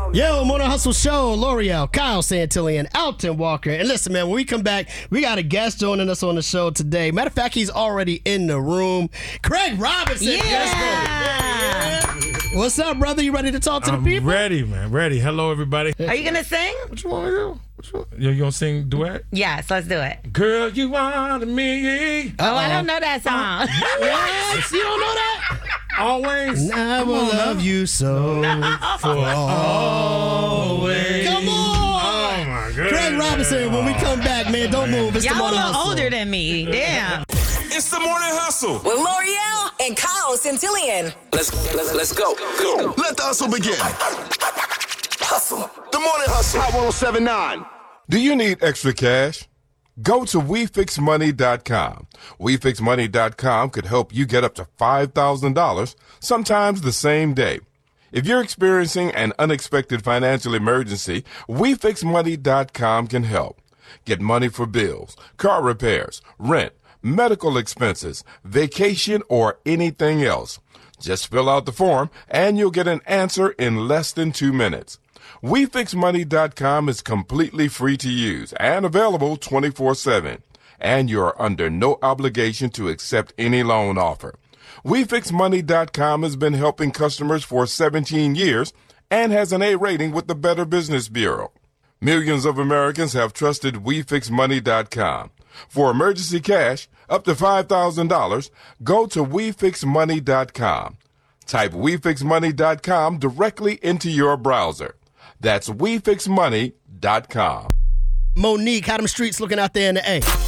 Yo, Morning Hustle Show, L'Oreal, Kyle Santillan, Alton Walker. And listen, man, when we come back, we got a guest joining us on the show today. Matter of fact, he's already in the room. Craig Robinson. Yeah. What's up, brother? You ready to talk to the people? Ready, man. Ready. Hello, everybody. Are you going to sing? What you want to do? You going to sing duet? Yes, let's do it. Girl, you are me. Oh, I don't know that song. What? You don't know that? Always. And I will love you so For always. Come on. Oh, my God. Craig Robinson, when we come back, man, don't move. It's the Y'all a Morning little Hustle. older than me. Damn. It's the Morning Hustle. With L'Oreal and Kyle Santillan. Let's go. Let the hustle begin. Hustle. The Morning Hustle. Hot 107.9. Do you need extra cash? Go to WeFixMoney.com. WeFixMoney.com could help you get up to $5,000, sometimes the same day. If you're experiencing an unexpected financial emergency, WeFixMoney.com can help. Get money for bills, car repairs, rent, medical expenses, vacation, or anything else. Just fill out the form and you'll get an answer in less than 2 minutes. WeFixMoney.com is completely free to use and available 24/7. And you're under no obligation to accept any loan offer. WeFixMoney.com has been helping customers for 17 years and has an A rating with the Better Business Bureau. Millions of Americans have trusted WeFixMoney.com. For emergency cash, up to $5,000, go to WeFixMoney.com. Type WeFixMoney.com directly into your browser. That's WeFixMoney.com. Monique, how them streets looking out there in the A?